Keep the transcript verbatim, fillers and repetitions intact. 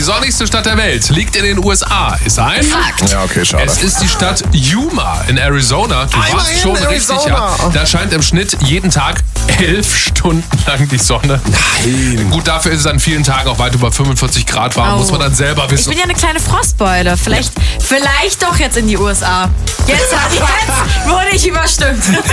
sonnigste Stadt der Welt liegt in den U S A. Ist ein Fakt. Ja, okay, schade. Es ist die Stadt Yuma in Arizona. Du Einmal warst in schon Arizona. richtig, ja. Da scheint im Schnitt jeden Tag elf Stunden lang die Sonne. Nein. Gut, dafür ist es an vielen Tagen auch weit über fünfundvierzig Grad warm. Oh. Muss man dann selber Ich wissen. bin ja eine kleine Frostbeule. Vielleicht, vielleicht doch jetzt in die U S A. Jetzt, jetzt wurde ich überstimmt.